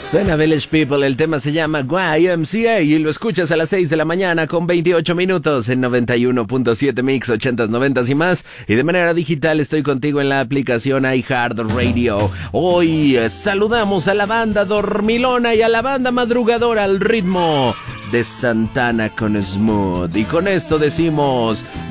Suena Village People, el tema se llama YMCA y lo escuchas a las 6 de la mañana con 28 minutos en 91.7 Mix, 80s, 90s y más. Y de manera digital estoy contigo en la aplicación iHeartRadio. Hoy saludamos a la banda dormilona y a la banda madrugadora al ritmo de Santana con Smooth. Y con esto decimos